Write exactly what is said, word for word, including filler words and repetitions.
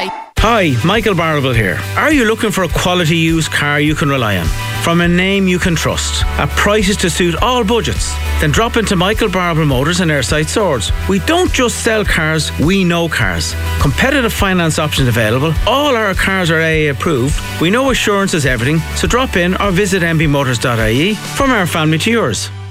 Hi, Michael Barrable here. Are you looking for a quality used car you can rely on? From a name you can trust, at prices to suit all budgets? Then drop into Michael Barrable Motors in Airside Swords. We don't just sell cars, we know cars. Competitive finance options available. All our cars are A A approved. We know assurance is everything, so drop in or visit m b motors dot I E. From our family to yours.